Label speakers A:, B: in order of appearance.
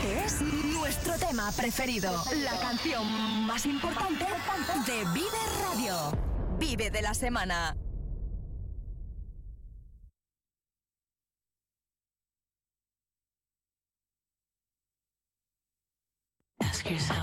A: Este es nuestro tema preferido. La canción más importante de Vive Radio. Vive de la semana. Ask yourself.